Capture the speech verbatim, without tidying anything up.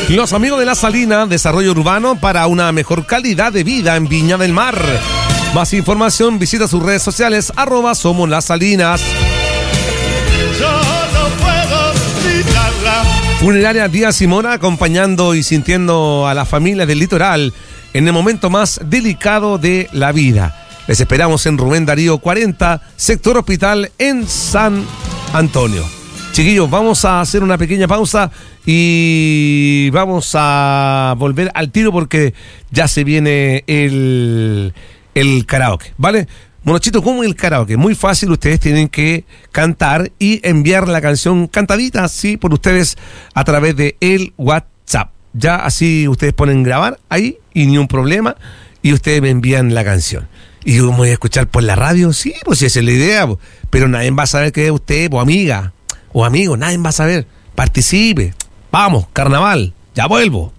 Los amigos de La Salina, desarrollo urbano para una mejor calidad de vida en Viña del Mar. Más información, visita sus redes sociales, arroba Somos Las Salinas. Yo no puedo olvidarla. Funeraria Díaz y Mora, acompañando y sintiendo a las familias del litoral en el momento más delicado de la vida. Les esperamos en Rubén Darío cuarenta, sector hospital en San Antonio. Chiquillos, vamos a hacer una pequeña pausa y vamos a volver al tiro porque ya se viene el, el karaoke, ¿vale? Monochito, ¿cómo es el karaoke? Muy fácil, ustedes tienen que cantar y enviar la canción cantadita, así por ustedes a través de el WhatsApp. Ya así ustedes ponen grabar ahí y ni un problema y ustedes me envían la canción. Y yo me voy a escuchar por la radio, sí, pues si esa es la idea, pues, pero nadie va a saber que es usted, o amiga, o amigo, nadie va a saber. Participe. Vamos, carnaval, ya vuelvo.